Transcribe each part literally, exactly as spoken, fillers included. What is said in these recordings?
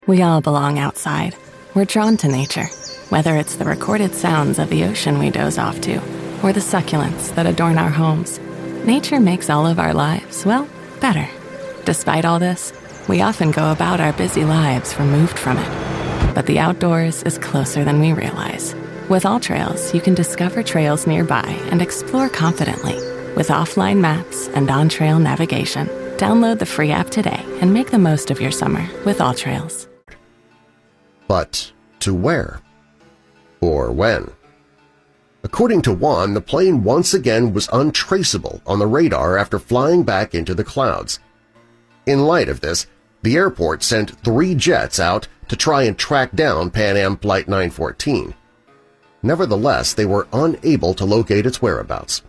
We all belong outside. We're drawn to nature, whether it's the recorded sounds of the ocean we doze off to, or the succulents that adorn our homes. Nature makes all of our lives, well, better. Despite all this, we often go about our busy lives removed from it. But the outdoors is closer than we realize. With AllTrails, you can discover trails nearby and explore confidently. With offline maps and on-trail navigation, download the free app today and make the most of your summer with AllTrails. But to where? Or when? According to Juan, the plane once again was untraceable on the radar after flying back into the clouds. In light of this, the airport sent three jets out to try and track down Pan Am Flight nine fourteen. Nevertheless, they were unable to locate its whereabouts.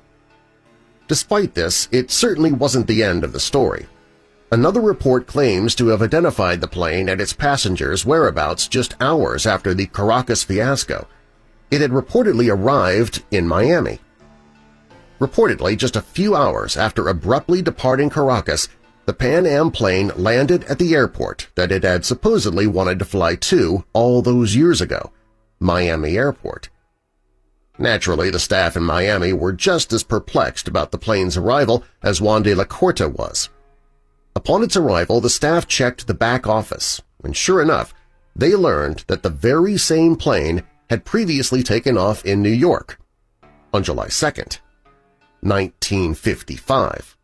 Despite this, it certainly wasn't the end of the story. Another report claims to have identified the plane and its passengers' whereabouts just hours after the Caracas fiasco. It had reportedly arrived in Miami. Reportedly, just a few hours after abruptly departing Caracas, the Pan Am plane landed at the airport that it had supposedly wanted to fly to all those years ago, Miami Airport. Naturally, the staff in Miami were just as perplexed about the plane's arrival as Juan de la Corte was. Upon its arrival, the staff checked the back office, and sure enough, they learned that the very same plane had previously taken off in New York on July second, nineteen fifty-five.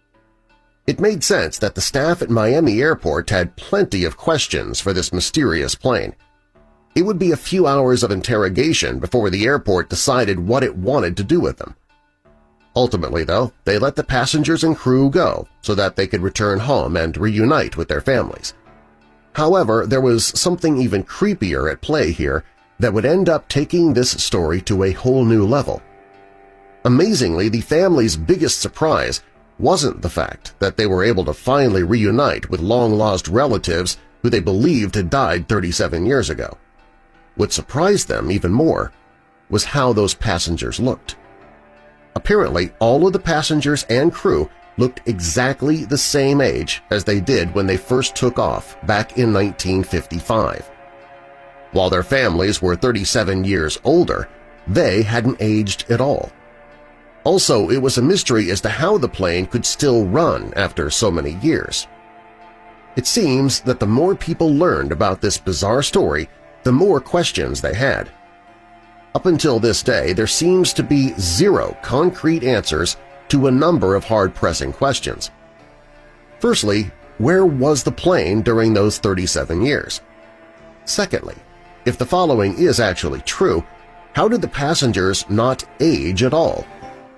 It made sense that the staff at Miami Airport had plenty of questions for this mysterious plane. It would be a few hours of interrogation before the airport decided what it wanted to do with them. Ultimately, though, they let the passengers and crew go so that they could return home and reunite with their families. However, there was something even creepier at play here that would end up taking this story to a whole new level. Amazingly, the family's biggest surprise wasn't the fact that they were able to finally reunite with long-lost relatives who they believed had died thirty-seven years ago. What surprised them even more was how those passengers looked. Apparently, all of the passengers and crew looked exactly the same age as they did when they first took off back in nineteen fifty-five. While their families were thirty-seven years older, they hadn't aged at all. Also, it was a mystery as to how the plane could still run after so many years. It seems that the more people learned about this bizarre story, the more questions they had. Up until this day, there seems to be zero concrete answers to a number of hard-pressing questions. Firstly, where was the plane during those thirty-seven years? Secondly, if the following is actually true, how did the passengers not age at all?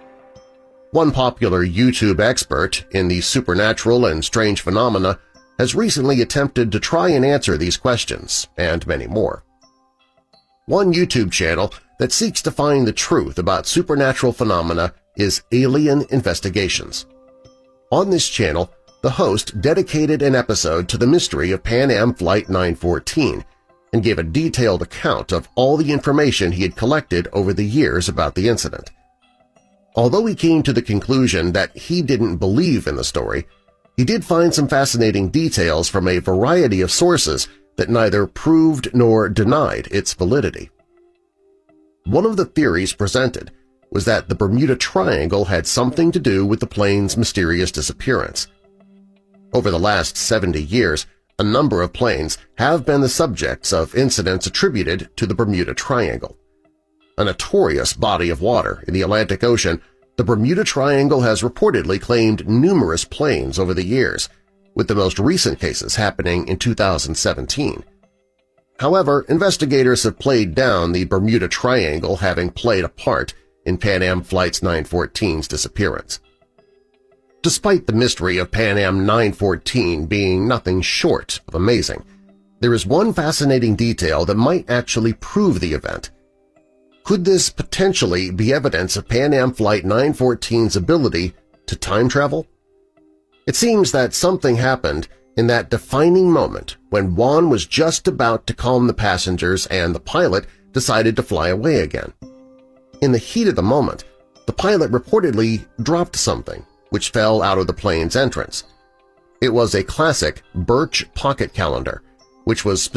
One popular YouTube expert in the supernatural and strange phenomena has recently attempted to try and answer these questions, and many more. One YouTube channel that seeks to find the truth about supernatural phenomena is Alien Investigations. On this channel, the host dedicated an episode to the mystery of Pan Am Flight nine fourteen and gave a detailed account of all the information he had collected over the years about the incident. Although he came to the conclusion that he didn't believe in the story, he did find some fascinating details from a variety of sources that neither proved nor denied its validity. One of the theories presented was that the Bermuda Triangle had something to do with the plane's mysterious disappearance. Over the last seventy years, a number of planes have been the subjects of incidents attributed to the Bermuda Triangle. A notorious body of water in the Atlantic Ocean, the Bermuda Triangle has reportedly claimed numerous planes over the years, with the most recent cases happening in two thousand seventeen. However, investigators have played down the Bermuda Triangle having played a part in Pan Am Flight nine fourteen's disappearance. Despite the mystery of Pan Am nine fourteen being nothing short of amazing, there is one fascinating detail that might actually prove the event. Could this potentially be evidence of Pan Am Flight nine fourteen's ability to time travel? It seems that something happened in that defining moment when Juan was just about to calm the passengers and the pilot decided to fly away again. In the heat of the moment, the pilot reportedly dropped something, which fell out of the plane's entrance. It was a classic Birch pocket calendar, which was